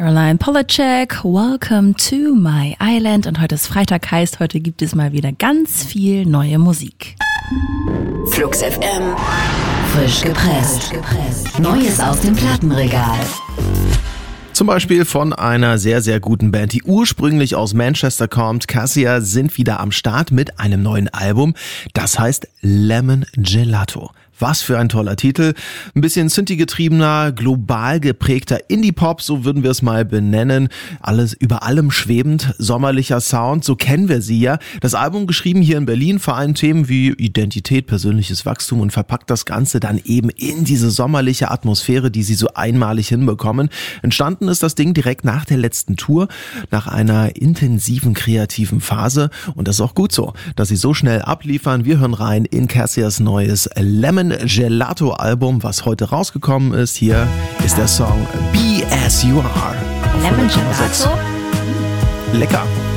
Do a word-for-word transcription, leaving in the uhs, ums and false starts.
Caroline Polachek, welcome to my island. Und heute ist Freitag, heißt, heute gibt es mal wieder ganz viel neue Musik. Flux F M, frisch gepresst. Neues aus dem Plattenregal. Zum Beispiel von einer sehr, sehr guten Band, die ursprünglich aus Manchester kommt. Cassia sind wieder am Start mit einem neuen Album. Das heißt Lemon Gelato. Was für ein toller Titel. Ein bisschen Synthie-getriebener, global geprägter Indie-Pop, so würden wir es mal benennen. Alles über allem schwebend, sommerlicher Sound, so kennen wir sie ja. Das Album geschrieben hier in Berlin, vereint Themen wie Identität, persönliches Wachstum und verpackt das Ganze dann eben in diese sommerliche Atmosphäre, die sie so einmalig hinbekommen. Entstanden ist das Ding direkt nach der letzten Tour, nach einer intensiven kreativen Phase. Und das ist auch gut so, dass sie so schnell abliefern. Wir hören rein in Cassias neues Lemon Gelato Album, was heute rausgekommen ist. Hier ist der Song Be As You Are. Lemon Gelato? Lecker.